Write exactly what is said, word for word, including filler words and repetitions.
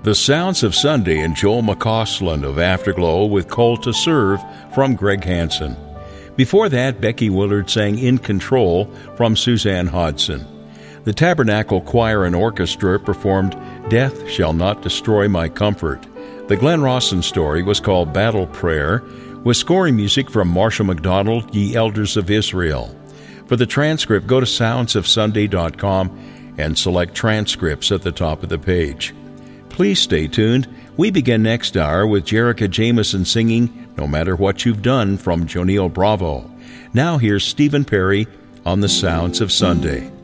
The Sounds of Sunday and Joel McCausland of Afterglow with Call to Serve from Greg Hansen. Before that, Becky Willard sang In Control from Suzanne Hodson. The Tabernacle Choir and Orchestra performed Death Shall Not Destroy My Comfort. The Glenn Rawson story was called Battle Prayer, with scoring music from Marshall McDonald, Ye Elders of Israel. For the transcript, go to sounds of sunday dot com and select Transcripts at the top of the page. Please stay tuned. We begin next hour with Jerica Jameson singing No Matter What You've Done from Jonille Bravo. Now here's Stephen Perry on the Sounds of Sunday.